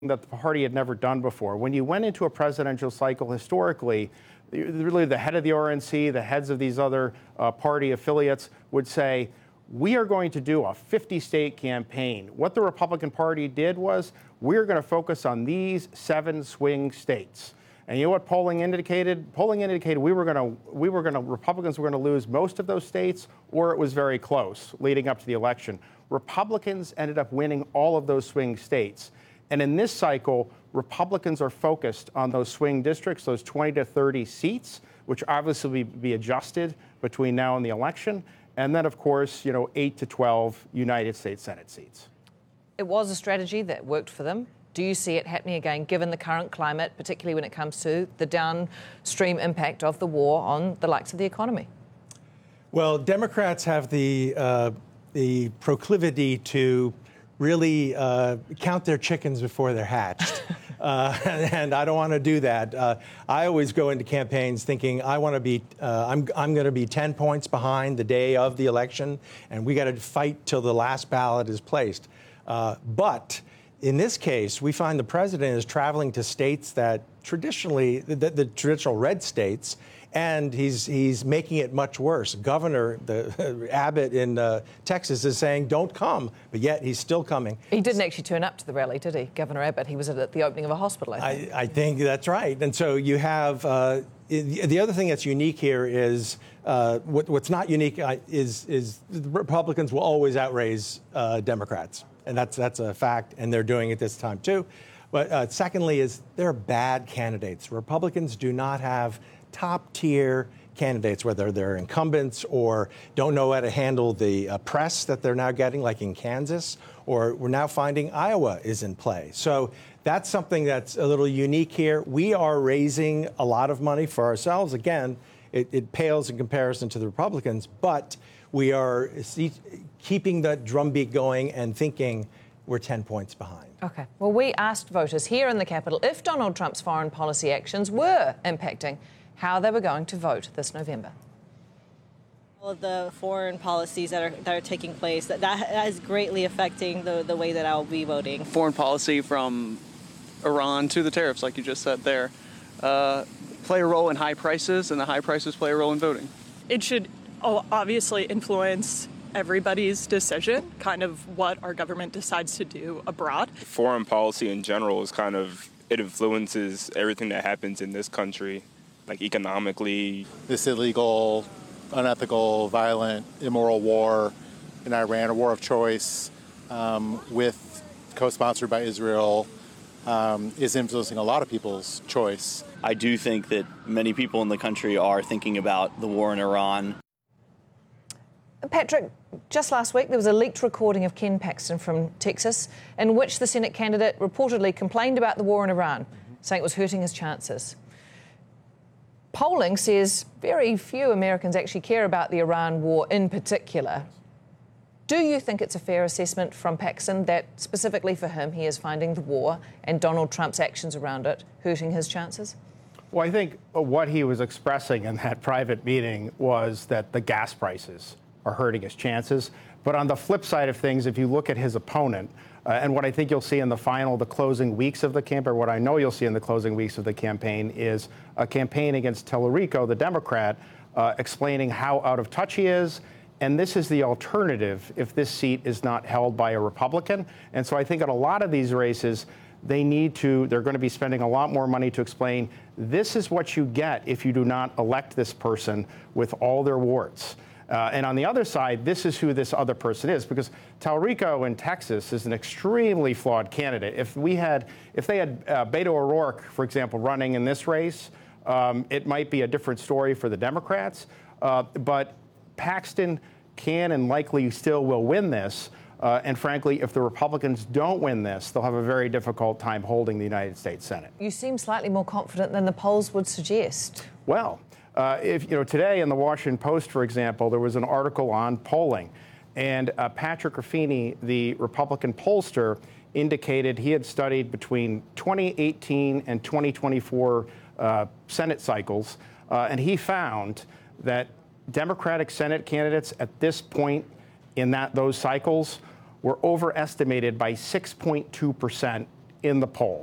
that the party had never done before. When you went into a presidential cycle historically, really the head of the RNC, the heads of these other party affiliates would say, we are going to do a 50-state campaign. What the Republican Party did was, we're going to focus on these 7 swing states. And you know what polling indicated? Polling indicated Republicans were going to lose most of those states, or it was very close leading up to the election. Republicans ended up winning all of those swing states. And in this cycle, Republicans are focused on those swing districts, those 20 to 30 seats, which obviously will be adjusted between now and the election. And then, of course, 8 to 12 United States Senate seats. It was a strategy that worked for them. Do you see it happening again, given the current climate, particularly when it comes to the downstream impact of the war on the likes of the economy? Well, Democrats have the proclivity to really count their chickens before they're hatched. And I don't want to do that. I always go into campaigns thinking I'm going to be 10 points behind the day of the election, and we got to fight till the last ballot is placed. But in this case, we find the president is traveling to states that traditionally, the traditional red states, and he's making it much worse. Governor Abbott in Texas is saying, don't come, but yet he's still coming. He didn't actually turn up to the rally, did he, Governor Abbott? He was at the opening of a hospital, I think. I think that's right. And so you have the other thing that's unique here is what's not unique is the Republicans will always outraise Democrats. And that's a fact, and they're doing it this time, too. But secondly is they're bad candidates. Republicans do not have top-tier candidates, whether they're incumbents or don't know how to handle the press that they're now getting, like in Kansas, or we're now finding Iowa is in play. So that's something that's a little unique here. We are raising a lot of money for ourselves. Again, it pales in comparison to the Republicans, but we are keeping that drumbeat going and thinking we're 10 points behind. OK. Well, we asked voters here in the Capitol if Donald Trump's foreign policy actions were impacting how they were going to vote this November. All of the foreign policies that are taking place, that is greatly affecting the way that I'll be voting. Foreign policy from Iran to the tariffs, like you just said there, play a role in high prices, and the high prices play a role in voting. It should obviously influence everybody's decision, kind of what our government decides to do abroad. Foreign policy in general is it influences everything that happens in this country, like economically. This illegal, unethical, violent, immoral war in Iran, a war of choice with co-sponsored by Israel, is influencing a lot of people's choice. I do think that many people in the country are thinking about the war in Iran. Patrick, just last week there was a leaked recording of Ken Paxton from Texas in which the Senate candidate reportedly complained about the war in Iran, saying it was hurting his chances. Polling says very few Americans actually care about the Iran war in particular. Do you think it's a fair assessment from Paxton that specifically for him he is finding the war and Donald Trump's actions around it hurting his chances? Well, I think what he was expressing in that private meeting was that the gas prices are hurting his chances. But on the flip side of things, if you look at his opponent, and what I think you'll see in the closing weeks of the campaign, or what I know you'll see in the closing weeks of the campaign, is a campaign against Tallarico, the Democrat, explaining how out of touch he is. And this is the alternative if this seat is not held by a Republican. And so I think in a lot of these races, they're going to be spending a lot more money to explain this is what you get if you do not elect this person with all their warts. And on the other side, this is who this other person is, because Tallarico in Texas is an extremely flawed candidate. If they had Beto O'Rourke, for example, running in this race, it might be a different story for the Democrats. But Paxton can and likely still will win this. And frankly, if the Republicans don't win this, they'll have a very difficult time holding the United States Senate. You seem slightly more confident than the polls would suggest. Well, today in the Washington Post, for example, there was an article on polling, and Patrick Ruffini, the Republican pollster, indicated he had studied between 2018 and 2024 Senate cycles, and he found that Democratic Senate candidates at this point in those cycles were overestimated by 6.2% in the polls.